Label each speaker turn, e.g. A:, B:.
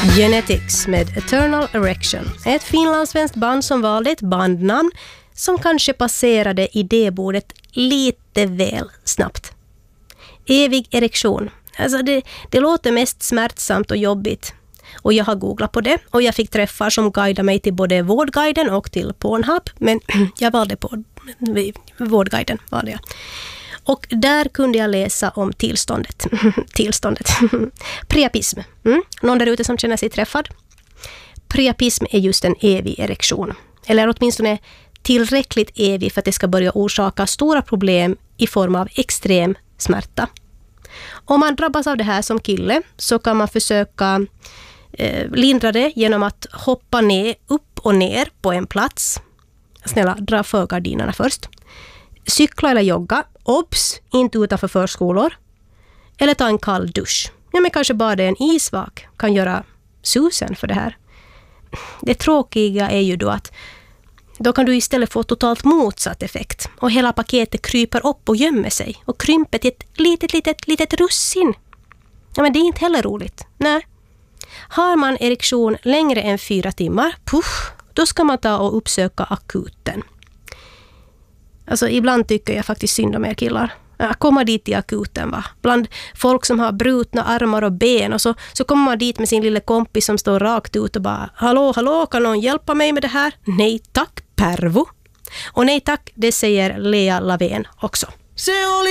A: Genetics med Eternal Erection. Ett finlandssvenskt band som valde ett bandnamn som kanske passerade idébordet lite väl snabbt. Evig erektion. Alltså det låter mest smärtsamt och jobbigt. Och jag har googlat på det och jag fick träffar som guidade mig till både Vårdguiden och till Pornhub. Men jag valde på Vårdguiden. Valde jag. Och där kunde jag läsa om tillståndet. Priapism. Någon där ute som känner sig träffad? Priapism är just en evig erektion. Eller åtminstone tillräckligt evig för att det ska börja orsaka stora problem i form av extrem smärta. Om man drabbas av det här som kille så kan man försöka lindra det genom att hoppa ner, upp och ner på en plats. Snälla, dra för gardinerna först. Cykla eller jogga. Obs, inte utanför förskolor. Eller ta en kall dusch. Ja, men kanske bara en isvak kan göra susen för det här. Det tråkiga är ju då att då kan du istället få totalt motsatt effekt. Och hela paketet kryper upp och gömmer sig. Och krymper till ett litet russin. Ja, men det är inte heller roligt. Nej. Har man erektion längre än 4 timmar, då ska man ta och uppsöka akuten. Alltså ibland tycker jag faktiskt synd om er killar. Komma dit i akuten, va? Bland folk som har brutna armar och ben. Och så kommer man dit med sin lilla kompis som står rakt ut och bara hallå, kan någon hjälpa mig med det här? Nej tack, pervo. Och nej tack, det säger Lea Lavén också.